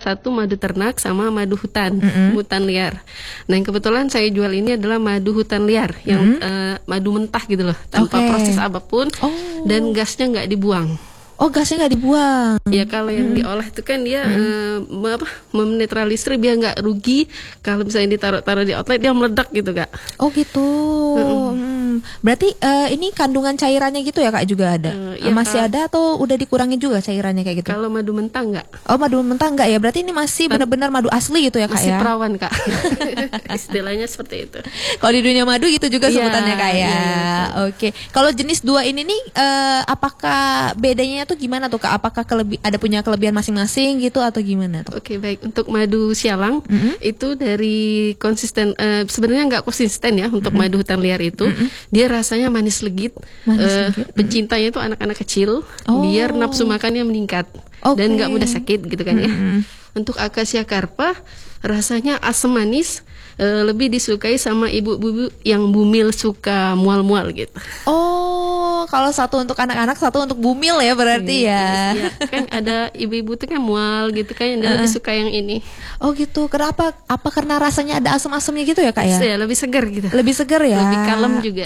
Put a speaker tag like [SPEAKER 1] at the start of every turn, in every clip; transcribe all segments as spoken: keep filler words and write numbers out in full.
[SPEAKER 1] satu madu ternak sama madu hutan, mm-hmm. hutan liar. Nah yang kebetulan saya jual ini adalah madu hutan liar yang mm-hmm. uh, madu mentah gitu loh, tanpa okay. proses apapun oh. dan gasnya nggak dibuang.
[SPEAKER 2] Oh gasnya nggak dibuang?
[SPEAKER 1] Ya kalau yang hmm. diolah itu kan dia hmm. uh, apa menetralisir biar nggak rugi. Kalau misalnya ditaruh-taruh di outlet dia meledak gitu kak.
[SPEAKER 2] Oh gitu. Hmm. Hmm. Berarti uh, ini kandungan cairannya gitu ya kak juga ada? Uh, ya, masih kak. Ada atau udah dikurangi juga cairannya kayak gitu?
[SPEAKER 1] Kalau madu mentah nggak.
[SPEAKER 2] Oh madu mentah nggak ya? Berarti ini masih benar-benar madu asli gitu ya kak
[SPEAKER 1] masih
[SPEAKER 2] ya?
[SPEAKER 1] Masih perawan kak. Istilahnya seperti itu.
[SPEAKER 2] Kalau di dunia madu gitu juga ya, sebutannya kak ya. Ya, ya. Oke. Kalau jenis dua ini nih uh, apakah bedanya tuh gimana tuh kak? Apakah kelebi- ada punya kelebihan masing-masing gitu atau gimana tuh?
[SPEAKER 1] Oke baik, untuk madu sialang mm-hmm. itu dari konsisten uh, sebenarnya nggak konsisten ya untuk mm-hmm. madu hutan liar itu mm-hmm. dia rasanya manis legit, manis uh, legit. Pencintanya itu anak-anak kecil oh. biar nafsu makannya meningkat okay. dan nggak mudah sakit gitu kan mm-hmm. ya. Untuk Acacia carpa rasanya asam manis. Uh, lebih disukai sama ibu-ibu yang bumil suka mual-mual gitu.
[SPEAKER 2] Oh, kalau satu untuk anak-anak, satu untuk bumil ya berarti ya.
[SPEAKER 1] Ya, kan ada ibu-ibu tuh kan mual gitu kan, yang uh. lebih suka yang ini.
[SPEAKER 2] Oh gitu. Kenapa? Apa karena rasanya ada asam-asamnya gitu ya kak ya?
[SPEAKER 1] Ya lebih segar gitu.
[SPEAKER 2] Lebih segar ya.
[SPEAKER 1] Lebih kalem juga.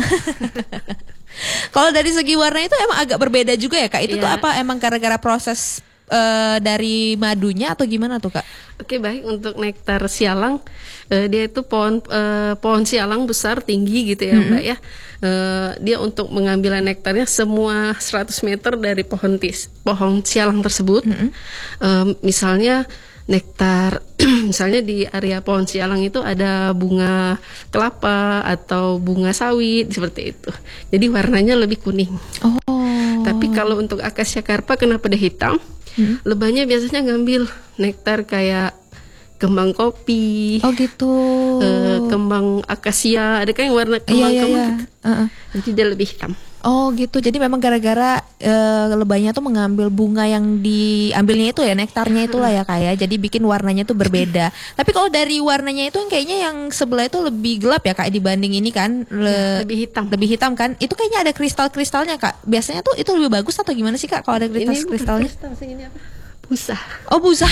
[SPEAKER 2] Kalau dari segi warna itu emang agak berbeda juga ya kak. Itu ya. Tuh apa? Emang gara-gara proses uh, dari madunya atau gimana tuh kak?
[SPEAKER 1] Oke baik, untuk nektar sialang uh, dia itu pohon uh, pohon sialang besar tinggi gitu ya mm-hmm. mbak ya. Uh, dia untuk mengambil nektarnya semua seratus meter dari pohon tis pohon sialang tersebut. Mm-hmm. Uh, misalnya nektar misalnya di area pohon sialang itu ada bunga kelapa atau bunga sawit seperti itu. Jadi warnanya lebih kuning. Oh. Tapi kalau untuk Acacia carpa kenapa dia hitam? Hmm. Lebahnya biasanya ngambil nektar kayak kembang kopi.
[SPEAKER 2] Oh gitu.
[SPEAKER 1] Uh, kembang akasia, ada kan yang warna kembang
[SPEAKER 2] iya, iya,
[SPEAKER 1] kembang.
[SPEAKER 2] Iya. Uh-uh.
[SPEAKER 1] Jadi dia lebih hitam.
[SPEAKER 2] Oh gitu. Jadi memang gara-gara uh, lebahnya tuh mengambil bunga yang diambilnya itu ya, nektarnya itulah ya kayak. Jadi bikin warnanya tuh berbeda. Tapi kalau dari warnanya itu kayaknya yang sebelah itu lebih gelap ya kak dibanding ini kan. Le-
[SPEAKER 1] lebih hitam.
[SPEAKER 2] Lebih hitam kan. Itu kayaknya ada kristal-kristalnya kak. Biasanya tuh itu lebih bagus atau gimana sih kak kalau ada kristal-kristalnya?
[SPEAKER 1] Ini kristal sih, ini apa? Busa.
[SPEAKER 2] Oh busa.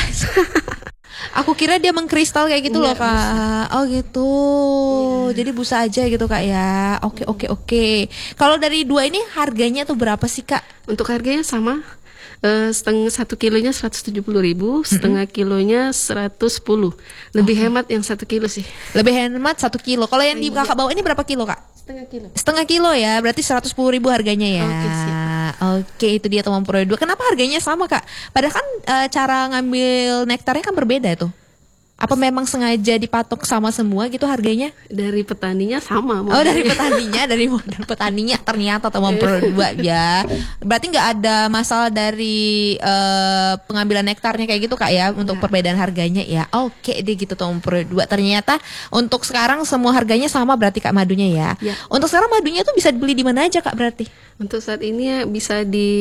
[SPEAKER 2] Aku kira dia mengkristal kayak gitu. Enggak, loh kak. Busa. Oh gitu. Ya. Jadi busa aja gitu kak ya. Oke oke oke. Kalau dari dua ini harganya tuh berapa sih kak?
[SPEAKER 1] Untuk harganya sama. Uh, setengah satu kilonya seratus tujuh puluh ribu, setengah mm-hmm. kilonya seratus sepuluh. Lebih okay. hemat yang satu kilo sih.
[SPEAKER 2] Lebih hemat satu kilo. Kalau yang di kakak bawa ini berapa kilo kak?
[SPEAKER 1] Setengah kilo.
[SPEAKER 2] Setengah kilo ya, berarti seratus sepuluh ribu harganya ya.
[SPEAKER 1] Oke, siap.
[SPEAKER 2] Oke, itu dia teman Pro dua. Kenapa harganya sama kak? Padahal kan e, cara ngambil nektarnya kan berbeda tuh. Apa memang sengaja dipatok sama semua gitu harganya?
[SPEAKER 1] Dari petaninya sama.
[SPEAKER 2] Oh dari petaninya, dari modal petaninya ternyata teman Pro dua ya. Berarti nggak ada masalah dari uh, pengambilan nektarnya kayak gitu kak ya untuk ya. Perbedaan harganya ya. Oke deh gitu teman Pro dua. Ternyata untuk sekarang semua harganya sama berarti kak madunya ya. Ya. Untuk sekarang madunya tuh bisa dibeli di mana aja kak berarti?
[SPEAKER 1] Untuk saat ini bisa di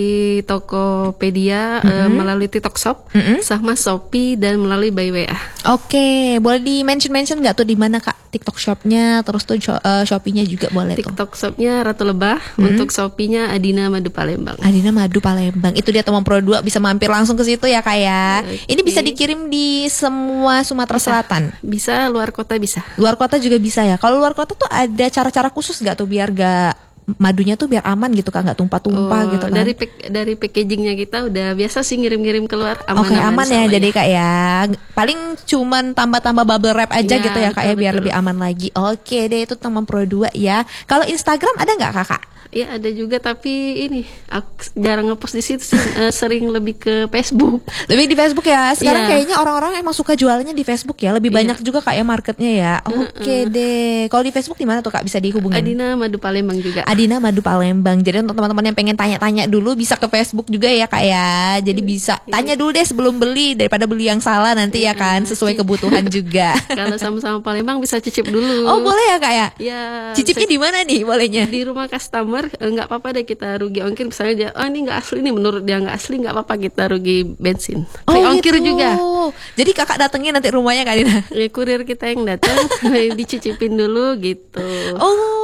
[SPEAKER 1] Tokopedia mm-hmm. uh, melalui TikTok Shop, mm-hmm. sama Shopee dan melalui By W A.
[SPEAKER 2] Oke, boleh di mention-mention nggak tuh di mana kak TikTok Shopnya, terus tuh uh, Shopee-nya juga boleh tuh.
[SPEAKER 1] TikTok Shopnya Ratu Lebah, mm-hmm. untuk Shopee-nya Adina Madu Palembang.
[SPEAKER 2] Adina Madu Palembang, itu dia teman Pro dua bisa mampir langsung ke situ ya kak ya. Okay. Ini bisa dikirim di semua Sumatera bisa. Selatan.
[SPEAKER 1] Bisa, luar kota bisa.
[SPEAKER 2] Luar kota juga bisa ya. Kalau luar kota tuh ada cara-cara khusus nggak tuh biar gak madunya tuh biar aman gitu kan, nggak tumpah-tumpah oh, gitu kan.
[SPEAKER 1] Dari pe- dari packagingnya kita udah biasa sih ngirim-ngirim keluar aman.
[SPEAKER 2] Oke, okay, aman ya jadi kak ya. Paling cuman tambah-tambah bubble wrap aja ya, gitu ya kak ya biar betul. Lebih aman lagi. Oke deh, itu teman Pro dua ya. Kalau Instagram ada nggak kakak?
[SPEAKER 1] Ya ada juga, tapi ini aku jarang ngepost di situ sih, uh, sering lebih ke Facebook. Lebih
[SPEAKER 2] di Facebook ya. Sekarang yeah. kayaknya orang-orang emang suka jualnya di Facebook ya. Lebih yeah. banyak juga kayak marketnya ya. Oke okay uh-uh. deh. Kalau di Facebook di mana tuh kak bisa dihubungin?
[SPEAKER 1] Adina Madu Palembang juga.
[SPEAKER 2] Adina Madu Palembang. Jadi untuk teman-teman yang pengen tanya-tanya dulu bisa ke Facebook juga ya kak ya. Jadi bisa tanya dulu deh sebelum beli daripada beli yang salah nanti ya kan, sesuai kebutuhan juga.
[SPEAKER 1] Kalau sama-sama Palembang bisa cicip dulu.
[SPEAKER 2] Oh boleh ya kak ya?
[SPEAKER 1] Ya.
[SPEAKER 2] Cicipnya di mana nih bolehnya?
[SPEAKER 1] Di rumah customer. Nggak apa-apa deh kita rugi ongkir, misalnya dia oh ini nggak asli nih, menurut dia nggak asli, nggak apa-apa kita rugi bensin.
[SPEAKER 2] Oh,
[SPEAKER 1] ongkir
[SPEAKER 2] gitu.
[SPEAKER 1] Juga.
[SPEAKER 2] Jadi kakak datengin nanti rumahnya kak Dina?
[SPEAKER 1] Ya, kurir kita yang datang dicicipin dulu gitu.
[SPEAKER 2] Oh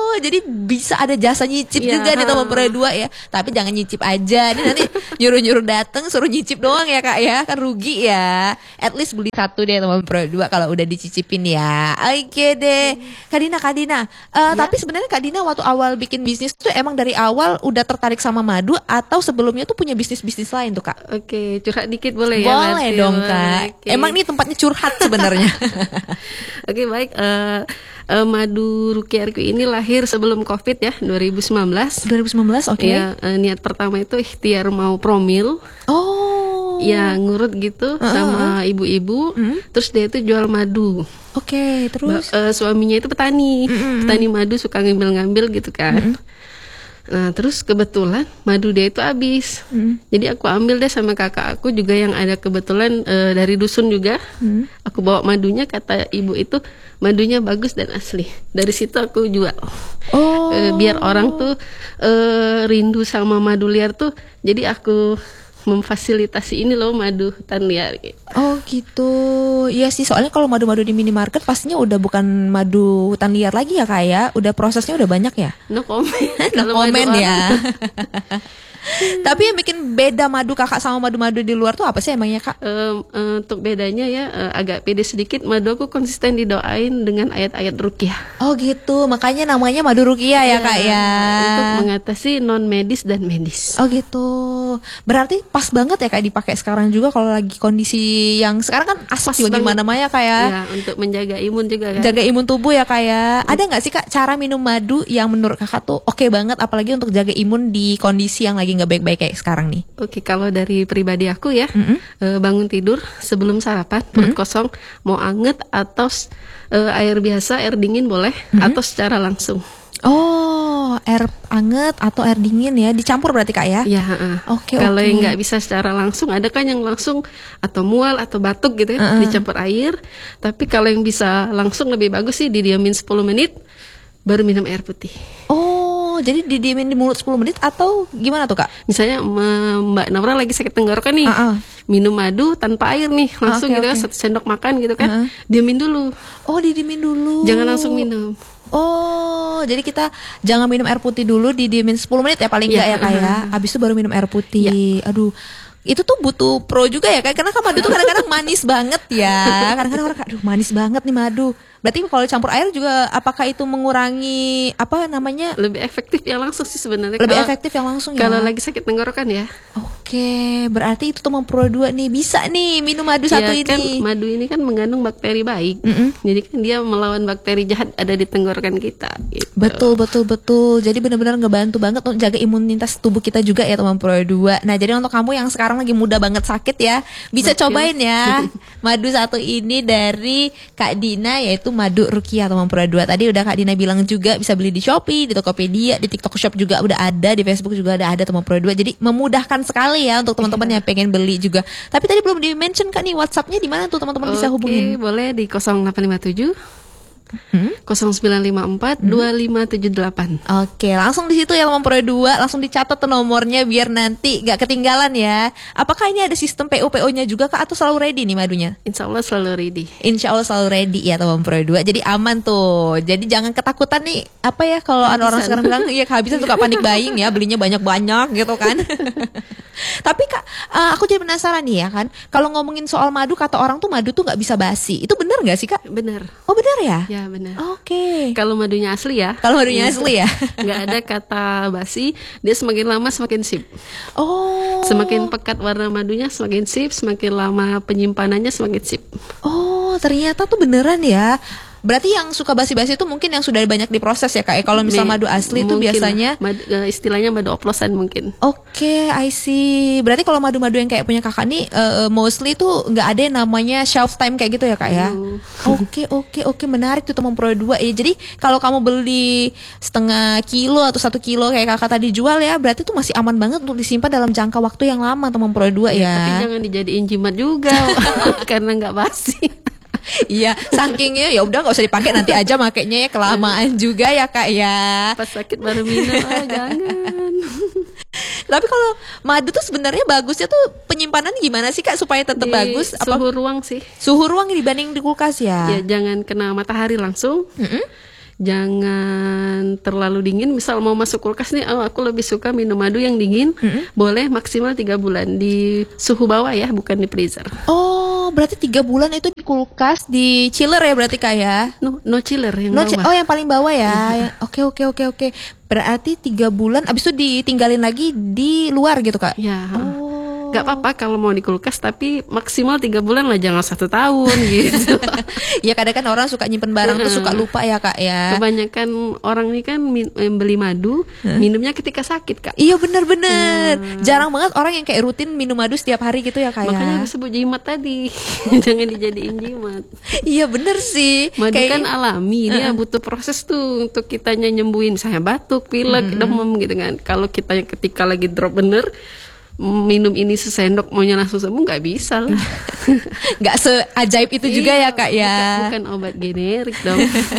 [SPEAKER 2] Oh, jadi bisa ada jasa nyicip
[SPEAKER 1] Iya.
[SPEAKER 2] juga nih teman berdua ya. Tapi jangan nyicip aja. Ini nanti nyuruh-nyuruh dateng suruh nyicip doang ya Kak ya. Kan rugi ya. At least beli satu deh teman berdua kalau udah dicicipin ya. Oke deh. Kak Dina, Kak Dina. Eh, Tapi sebenarnya Kak Dina waktu awal bikin bisnis tuh emang dari awal udah tertarik sama madu atau sebelumnya tuh punya bisnis-bisnis lain tuh Kak?
[SPEAKER 1] Oke, curhat dikit boleh ya?
[SPEAKER 2] Boleh
[SPEAKER 1] berarti?
[SPEAKER 2] dong
[SPEAKER 1] Boleh,
[SPEAKER 2] Kak.
[SPEAKER 1] oke.
[SPEAKER 2] Emang ini tempatnya curhat sebenarnya.
[SPEAKER 1] Oke, baik. Eh, eh, Madu Rukia R Q ini lahir sebelum COVID ya, dua ribu sembilan belas.
[SPEAKER 2] dua ribu sembilan belas, oke.
[SPEAKER 1] Ya, eh, niat pertama itu ikhtiar mau promil.
[SPEAKER 2] Oh.
[SPEAKER 1] Ya, ngurut gitu sama ibu-ibu. Terus dia itu jual madu.
[SPEAKER 2] Oke, terus.
[SPEAKER 1] Ba- eh, suaminya itu petani, petani madu, suka ngambil-ngambil gitu kan. Nah, terus kebetulan madu dia itu habis. Jadi aku ambil deh sama kakak aku juga yang ada kebetulan eh, dari dusun juga. Aku bawa madunya, kata ibu itu madunya bagus dan asli. Dari situ aku jual.
[SPEAKER 2] Oh.
[SPEAKER 1] Eh, biar orang tuh eh, rindu sama madu liar tuh. Jadi aku memfasilitasi ini loh madu hutan liar gitu.
[SPEAKER 2] Oh gitu. Iya sih, soalnya kalau madu-madu di minimarket pastinya udah bukan madu hutan liar lagi ya Kak ya. Udah prosesnya udah banyak ya.
[SPEAKER 1] No comment.
[SPEAKER 2] No
[SPEAKER 1] Kalau madu
[SPEAKER 2] comment
[SPEAKER 1] orang.
[SPEAKER 2] ya. Tapi yang bikin beda madu kakak sama madu-madu di luar tuh apa sih emangnya Kak?
[SPEAKER 1] Em, eh, untuk bedanya ya eh, agak pede sedikit, madu aku konsisten didoain dengan ayat-ayat ruqyah.
[SPEAKER 2] Oh gitu, makanya namanya madu ruqyah ya Kak ya.
[SPEAKER 1] Untuk mengatasi non medis dan medis.
[SPEAKER 2] Oh gitu. Berarti pas banget ya Kak dipakai sekarang juga kalau lagi kondisi yang sekarang kan asap juga
[SPEAKER 1] banget.
[SPEAKER 2] gimana-mana Kak ya.
[SPEAKER 1] Ya, untuk menjaga imun juga kan.
[SPEAKER 2] Jaga imun tubuh ya Kak ya. Ada nggak sih Kak cara minum madu yang menurut Kakak tuh oke banget apalagi untuk jaga imun di kondisi yang lagi nggak baik-baik kayak sekarang nih?
[SPEAKER 1] Oke, kalau dari pribadi aku ya, eh, bangun tidur sebelum sarapan, perut kosong, mau anget atau eh, air biasa, air dingin boleh, atau secara langsung.
[SPEAKER 2] Oh, air anget atau air dingin ya, dicampur berarti Kak ya?
[SPEAKER 1] Ya, heeh.
[SPEAKER 2] Oke,
[SPEAKER 1] Kalau
[SPEAKER 2] oke.
[SPEAKER 1] yang nggak bisa secara langsung, ada kan yang langsung atau mual atau batuk gitu ya, dicampur air. Tapi kalau yang bisa langsung lebih bagus sih didiamin sepuluh menit, baru minum air putih.
[SPEAKER 2] Oh, jadi didiemin di mulut sepuluh menit atau gimana tuh Kak?
[SPEAKER 1] Misalnya m- Mbak Naura lagi sakit tenggorokan nih,
[SPEAKER 2] Ah, ah.
[SPEAKER 1] minum madu tanpa air nih, langsung
[SPEAKER 2] oke,
[SPEAKER 1] gitu kan,
[SPEAKER 2] oke.
[SPEAKER 1] satu sendok makan gitu kan, diamin dulu,
[SPEAKER 2] Oh, didiemin dulu.
[SPEAKER 1] jangan langsung minum.
[SPEAKER 2] Oh, jadi kita jangan minum air putih dulu, didiemin sepuluh menit ya paling
[SPEAKER 1] Iya,
[SPEAKER 2] enggak ya Kak ya. Habis itu baru minum air putih. Aduh. Itu tuh butuh pro juga ya Kak, karena kan madu tuh kadang-kadang manis banget ya. Kadang-kadang orang aduh manis banget nih madu. Berarti kalau campur air juga apakah itu mengurangi apa namanya?
[SPEAKER 1] Lebih efektif yang langsung sih sebenarnya.
[SPEAKER 2] Lebih
[SPEAKER 1] Kalau-
[SPEAKER 2] efektif yang langsung ya.
[SPEAKER 1] Kalau lagi sakit tenggorokan ya.
[SPEAKER 2] Oke, berarti itu tuh Pro dua nih bisa nih minum madu satu
[SPEAKER 1] Ya kan,
[SPEAKER 2] ini.
[SPEAKER 1] madu ini kan mengandung bakteri baik. Jadi kan dia melawan bakteri jahat ada di tenggorokan kita. Gitu.
[SPEAKER 2] Betul betul betul. Jadi benar-benar ngebantu banget untuk jaga imunitas tubuh kita juga ya teman Pro dua. Nah, jadi untuk kamu yang sekarang lagi muda banget sakit ya, bisa
[SPEAKER 1] Betul.
[SPEAKER 2] cobain ya madu satu ini dari Kak Dina yaitu madu Ruqyah teman Pro dua. Tadi udah Kak Dina bilang juga bisa beli di Shopee, di Tokopedia, di TikTok Shop juga udah ada, di Facebook juga udah ada teman Pro dua. Jadi memudahkan sekali ya untuk teman-teman yang pengen beli juga. Tapi tadi belum di-mention Kak nih WhatsApp-nya di mana tuh teman-teman bisa
[SPEAKER 1] Oke,
[SPEAKER 2] hubungin?
[SPEAKER 1] boleh di nol delapan lima tujuh
[SPEAKER 2] Hmm?
[SPEAKER 1] nol sembilan lima empat dua lima tujuh delapan.
[SPEAKER 2] Oke, langsung di situ ya teman Pro dua, langsung dicatat tuh nomornya biar nanti gak ketinggalan ya. Apakah ini ada sistem P O P O-nya juga Kak atau selalu ready nih madunya?
[SPEAKER 1] Insya Allah selalu ready.
[SPEAKER 2] Insya Allah selalu ready ya teman Pro dua. Jadi aman tuh. Jadi jangan ketakutan nih. Apa ya kalau ada orang sekarang bilang iya kehabisan suka panik buying ya, belinya banyak-banyak gitu kan. Tapi Kak, eh, aku jadi penasaran nih ya kan. Kalau ngomongin soal madu, kata orang tuh madu tuh nggak bisa basi. Itu benar nggak sih Kak?
[SPEAKER 1] Benar.
[SPEAKER 2] Oh benar ya?
[SPEAKER 1] Ya benar.
[SPEAKER 2] Oke.
[SPEAKER 1] Kalau madunya asli ya.
[SPEAKER 2] Kalau madunya asli ya.
[SPEAKER 1] Nggak ada kata basi. Dia semakin lama semakin sip.
[SPEAKER 2] Oh.
[SPEAKER 1] Semakin pekat warna madunya semakin sip. Semakin lama penyimpanannya semakin sip.
[SPEAKER 2] Oh, ternyata tuh beneran ya. Berarti yang suka basi-basi itu mungkin yang sudah banyak diproses ya Kak. Kalau misal
[SPEAKER 1] Nih,
[SPEAKER 2] madu asli itu
[SPEAKER 1] mungkin
[SPEAKER 2] biasanya
[SPEAKER 1] madu- eh, istilahnya madu oplosan mungkin.
[SPEAKER 2] Oke, I see. Berarti kalau madu-madu yang kayak punya kakak nih, eh, mostly tuh nggak ada yang namanya shelf time kayak gitu ya kak ya?
[SPEAKER 1] Hmm.
[SPEAKER 2] Oke, oke, oke, menarik tuh teman Pro dua. Ya, jadi kalau kamu beli setengah kilo atau satu kilo kayak kakak tadi jual ya, berarti tuh masih aman banget untuk disimpan dalam jangka waktu yang lama teman Pro dua
[SPEAKER 1] Tapi
[SPEAKER 2] ya.
[SPEAKER 1] jangan dijadiin jimat juga karena nggak basi.
[SPEAKER 2] Iya, sakingnya ya udah nggak usah dipakai nanti aja makainya ya kelamaan juga ya kak ya.
[SPEAKER 1] Pas sakit baru minum, oh, jangan.
[SPEAKER 2] Tapi kalau madu tuh sebenarnya bagusnya tuh penyimpanannya gimana sih kak supaya tetap
[SPEAKER 1] Di
[SPEAKER 2] bagus?
[SPEAKER 1] suhu ruang sih.
[SPEAKER 2] Suhu ruang dibanding di kulkas ya?
[SPEAKER 1] Ya jangan kena matahari langsung.
[SPEAKER 2] Mm-mm.
[SPEAKER 1] jangan terlalu dingin. Misal mau masuk kulkas nih, oh aku lebih suka minum madu yang dingin, mm-hmm. boleh maksimal tiga bulan di suhu bawah ya, bukan di freezer.
[SPEAKER 2] Oh, berarti tiga bulan itu di kulkas, di chiller ya berarti Kak ya?
[SPEAKER 1] No, no chiller yang
[SPEAKER 2] no
[SPEAKER 1] bawah.
[SPEAKER 2] Chi- oh yang paling bawah ya. Oke oke oke oke. Berarti tiga bulan, abis itu ditinggalin lagi di luar gitu Kak?
[SPEAKER 1] Ya.
[SPEAKER 2] Oh.
[SPEAKER 1] Gak apa-apa kalau mau di kulkas, tapi maksimal tiga bulan lah, jangan satu tahun gitu.
[SPEAKER 2] Ya kadang kan orang suka nyimpen barang tuh suka lupa ya Kak ya.
[SPEAKER 1] Kebanyakan orang nih kan min- beli madu, huh? minumnya ketika sakit Kak.
[SPEAKER 2] Iya benar-benar. Hmm. Jarang banget orang yang kayak rutin minum madu setiap hari gitu ya Kak.
[SPEAKER 1] Makanya
[SPEAKER 2] ya.
[SPEAKER 1] disebut jimat tadi. Jangan dijadiin jimat.
[SPEAKER 2] Iya bener sih.
[SPEAKER 1] Madu
[SPEAKER 2] kayak...
[SPEAKER 1] kan alami, dia uh-uh. butuh proses tuh untuk kitanya nyembuhin saya batuk, pilek, hmm. demam gitu kan. Kalau kita ketika lagi drop bener, minum ini sesendok maunya langsung sembuh, nggak bisa lah.
[SPEAKER 2] Nggak seajaib itu juga
[SPEAKER 1] iya,
[SPEAKER 2] ya Kak ya.
[SPEAKER 1] Bukan, bukan obat generik dong.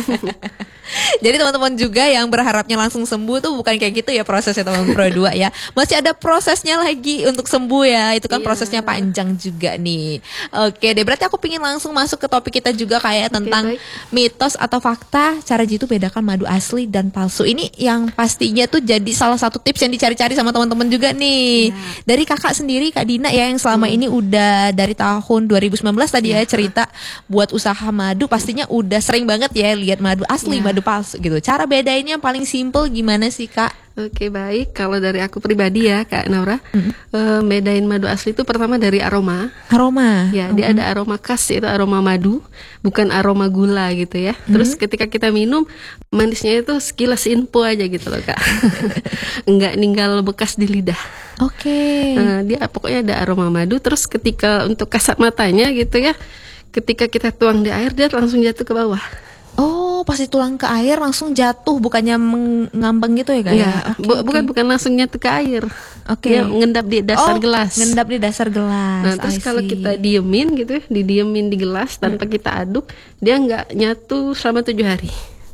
[SPEAKER 2] Jadi teman-teman juga yang berharapnya langsung sembuh tuh bukan kayak gitu ya prosesnya teman Pro dua ya. Masih ada prosesnya lagi untuk sembuh ya. Itu kan yeah. prosesnya panjang juga nih. Oke deh, berarti aku pingin langsung masuk ke topik kita juga kayak okay, tentang baik. mitos atau fakta cara jitu bedakan madu asli dan palsu. Ini yang pastinya tuh jadi salah satu tips yang dicari-cari sama teman-teman juga nih. Yeah. Dari kakak sendiri Kak Dina ya yang selama hmm. ini udah dari tahun dua ribu sembilan belas tadi yeah. ya cerita buat usaha madu, pastinya udah sering banget ya lihat madu asli, yeah. madu palsu gitu. Cara bedainnya yang paling simple gimana sih Kak?
[SPEAKER 1] Oke baik, kalau dari aku pribadi ya Kak Naura, mm-hmm. uh, bedain madu asli itu pertama dari aroma.
[SPEAKER 2] Aroma?
[SPEAKER 1] Ya, mm-hmm. dia ada aroma khas, yaitu aroma madu, bukan aroma gula gitu ya. Mm-hmm. Terus ketika kita minum, manisnya itu sekilas info aja gitu loh Kak. Enggak ninggal bekas di lidah.
[SPEAKER 2] Oke. Okay.
[SPEAKER 1] Uh, dia pokoknya ada aroma madu. Terus ketika untuk kasat matanya gitu ya, ketika kita tuang di air dia langsung jatuh ke bawah.
[SPEAKER 2] Oh, pasti tulang ke air langsung jatuh, bukannya mengambang gitu ya Kak?
[SPEAKER 1] Ya,
[SPEAKER 2] okay,
[SPEAKER 1] bu-
[SPEAKER 2] okay.
[SPEAKER 1] bukan bukan langsung jatuh ke air.
[SPEAKER 2] Oke. Okay.
[SPEAKER 1] Dia ngendap di dasar
[SPEAKER 2] oh,
[SPEAKER 1] gelas.
[SPEAKER 2] Ngendap di dasar gelas.
[SPEAKER 1] Nah, terus kalau kita diemin gitu, didiemin di gelas tanpa hmm. kita aduk, dia nggak nyatu selama tujuh hari.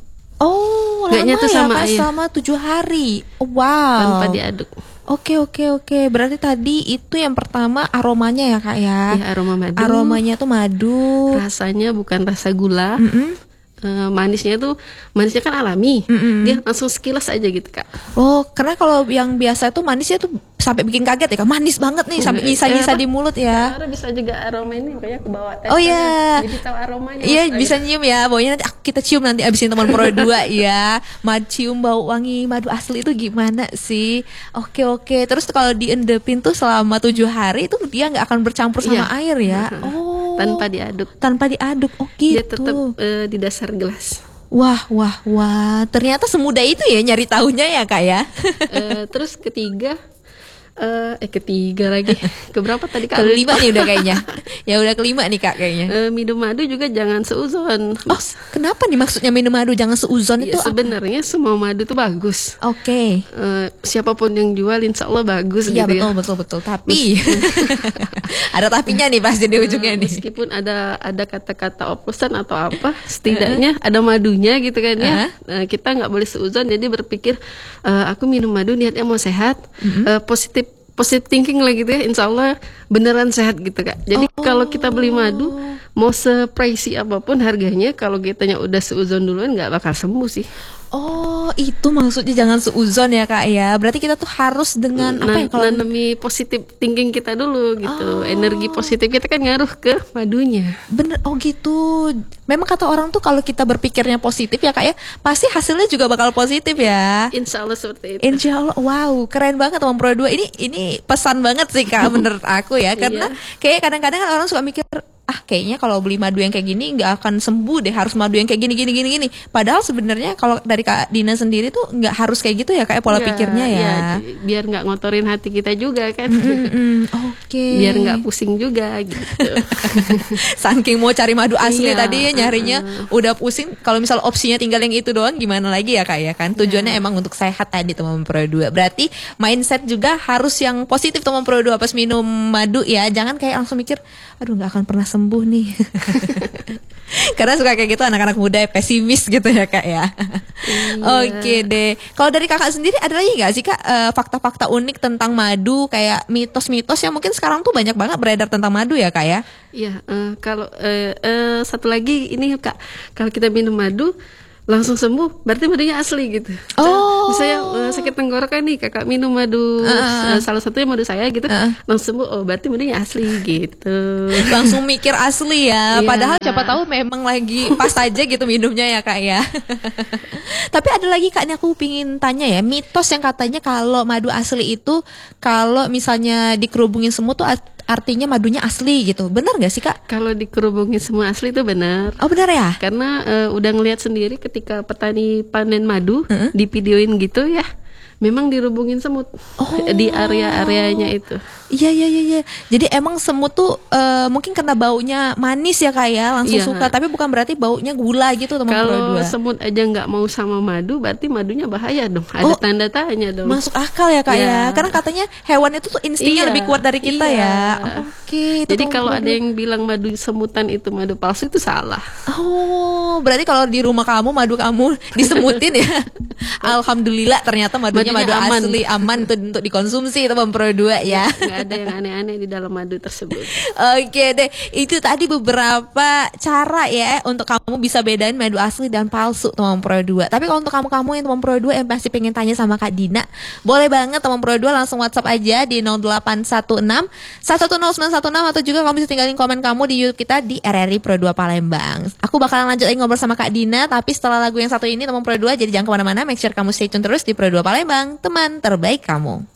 [SPEAKER 2] Oh,
[SPEAKER 1] nggak nyatu
[SPEAKER 2] ya,
[SPEAKER 1] sama
[SPEAKER 2] Kak,
[SPEAKER 1] air.
[SPEAKER 2] Selama tujuh hari. Wow.
[SPEAKER 1] Tanpa diaduk.
[SPEAKER 2] Oke oke oke. Berarti tadi itu yang pertama aromanya ya Kak ya?
[SPEAKER 1] Ya, aroma madu.
[SPEAKER 2] Aromanya tuh madu.
[SPEAKER 1] Rasanya bukan rasa gula.
[SPEAKER 2] Mm-mm.
[SPEAKER 1] Uh, manisnya tuh manisnya kan alami, mm-hmm. dia langsung sekilas aja gitu Kak.
[SPEAKER 2] Oh, karena kalau yang biasa tuh manisnya tuh sampai bikin kaget ya Kak, manis banget nih sampai nyisa-nyisa di mulut ya.
[SPEAKER 1] Karena bisa juga aroma ini makanya aku bawa tes.
[SPEAKER 2] Oh iya.
[SPEAKER 1] Jadi tahu aromanya.
[SPEAKER 2] Iya bisa nyium ya, baunya nanti kita cium nanti abisin teman Pro dua ya. Madu cium bau wangi madu asli itu gimana sih? Oke oke. Terus kalau diendepin tuh selama tujuh hari itu dia nggak akan bercampur sama iya. air ya? Oh.
[SPEAKER 1] Tanpa diaduk.
[SPEAKER 2] Tanpa diaduk. Oh gitu.
[SPEAKER 1] Dia tetap uh, di dasar gelas.
[SPEAKER 2] Wah, wah, wah. Ternyata semudah itu ya nyari tahunya ya Kak ya.
[SPEAKER 1] uh, terus ketiga, uh, eh ketiga lagi. Keberapa tadi Kak?
[SPEAKER 2] Kelima nih udah kayaknya. Ya udah kelima nih Kak kayaknya.
[SPEAKER 1] Uh, minum madu juga jangan seuzon.
[SPEAKER 2] Oh, kenapa nih maksudnya minum madu jangan seuzon
[SPEAKER 1] ya,
[SPEAKER 2] itu?
[SPEAKER 1] Sebenarnya semua madu itu bagus.
[SPEAKER 2] Oke. Okay.
[SPEAKER 1] Uh, siapapun yang jual, insya Allah bagus.
[SPEAKER 2] Iya
[SPEAKER 1] gitu
[SPEAKER 2] betul
[SPEAKER 1] ya.
[SPEAKER 2] betul betul. Tapi ada tapinya nih pasti di ujungnya nih.
[SPEAKER 1] Meskipun ada ada kata-kata oplosan atau apa, setidaknya uh-huh. ada madunya gitu kan ya. Uh-huh. Uh, kita nggak boleh seuzon. Jadi berpikir uh, aku minum madu niatnya mau sehat, uh-huh. uh, positif positive thinking lah gitu ya. Insya Allah beneran sehat gitu Kak. Jadi oh. kalau kita beli madu mau se-pricey apapun harganya, kalau kitanya udah seuzon duluan nggak bakal sembuh sih.
[SPEAKER 2] Oh, itu maksudnya jangan seuzon ya Kak ya. Berarti kita tuh harus dengan
[SPEAKER 1] Nan-
[SPEAKER 2] apa ya kalau
[SPEAKER 1] nanami positive thinking kita dulu gitu. Oh. Energi positif kita kan ngaruh ke madunya.
[SPEAKER 2] Bener, oh gitu. Memang kata orang tuh kalau kita berpikirnya positif ya Kak ya, pasti hasilnya juga bakal positif ya.
[SPEAKER 1] Insya Allah seperti itu.
[SPEAKER 2] Insya Allah, wow, keren banget teman Pro dua. Ini ini pesan banget sih Kak menurut aku ya. Karena kayak kadang-kadang kan orang suka mikir, ah kayaknya kalau beli madu yang kayak gini nggak akan sembuh deh, harus madu yang kayak gini gini gini gini. Padahal sebenarnya kalau dari Kak Dina sendiri tuh nggak harus kayak gitu ya kayak pola ya, pikirnya ya. ya.
[SPEAKER 1] Biar nggak ngotorin hati kita juga kan.
[SPEAKER 2] Mm-hmm. Oke. Okay.
[SPEAKER 1] Biar nggak pusing juga gitu.
[SPEAKER 2] Saking mau cari madu asli
[SPEAKER 1] iya,
[SPEAKER 2] tadi ya nyarinya uh, udah pusing. Kalau misal opsinya tinggal yang itu doang gimana lagi ya Kak ya kan. Tujuannya ya. Emang untuk sehat tadi teman Pro dua. Berarti mindset juga harus yang positif teman Pro dua pas minum madu ya. Jangan kayak langsung mikir, aduh nggak akan pernah sembuh nih. Karena suka kayak gitu anak-anak muda pesimis gitu ya Kak ya. Iya. Oke deh. Kalau dari Kakak sendiri ada lagi nggak sih Kak uh, fakta-fakta unik tentang madu, kayak mitos-mitos yang mungkin sekarang tuh banyak banget beredar tentang madu ya Kak ya?
[SPEAKER 1] Iya. Uh, kalau uh, uh, satu lagi ini Kak, kalau kita minum madu langsung sembuh, berarti madunya asli gitu.
[SPEAKER 2] Oh.
[SPEAKER 1] Misalnya uh, sakit tenggorokan nih, kakak minum madu, uh, salah satunya madu saya gitu, uh. langsung sembuh, oh berarti madunya asli gitu.
[SPEAKER 2] Langsung mikir asli ya,
[SPEAKER 1] Iya.
[SPEAKER 2] padahal siapa tahu memang lagi pas aja gitu minumnya ya kak ya. Tapi ada lagi kak, ini aku pingin tanya ya, mitos yang katanya kalau madu asli itu kalau misalnya dikerubungin semut tuh artinya madunya asli gitu, benar nggak sih kak?
[SPEAKER 1] Kalau dikerubungin semua asli itu benar.
[SPEAKER 2] Oh benar ya?
[SPEAKER 1] Karena uh, udah ngelihat sendiri ketika petani panen madu, uh-huh. di videoin gitu ya, memang dirubungin semut oh. di area-areanya itu.
[SPEAKER 2] Iya iya iya. Ya. Jadi emang semut tuh uh, mungkin karena baunya manis ya kak ya, langsung ya. Suka. Tapi bukan berarti baunya gula gitu teman.
[SPEAKER 1] Kalau semut aja nggak mau sama madu, berarti madunya bahaya dong. Ada oh, tanda tanya dong.
[SPEAKER 2] Masuk akal ya kak ya. ya. Karena katanya hewan itu tuh instingnya iya. lebih kuat dari kita iya. ya. Oke.
[SPEAKER 1] Jadi kalau ada yang bilang madu semutan itu madu palsu itu salah.
[SPEAKER 2] Oh, berarti kalau di rumah kamu madu kamu disemutin ya. Alhamdulillah ternyata madunya, madunya madu aman. Asli aman untuk untuk dikonsumsi teman Pro dua ya.
[SPEAKER 1] Nggak ada yang aneh-aneh di dalam madu tersebut.
[SPEAKER 2] Oke deh, itu tadi beberapa cara ya untuk kamu bisa bedain madu asli dan palsu teman Pro dua. Tapi kalau untuk kamu-kamu yang teman Pro dua yang pasti pengen tanya sama Kak Dina, boleh banget teman Pro dua langsung WhatsApp aja di nol delapan satu enam satu satu nol sembilan satu enam atau juga kamu bisa tinggalin komen kamu di YouTube kita di R R I Pro dua Palembang. Aku bakalan lanjut lagi ngobrol sama Kak Dina, tapi setelah lagu yang satu ini teman Pro dua, jadi jangan kemana-mana, make sure kamu stay tune terus di Pro dua Palembang, teman terbaik kamu.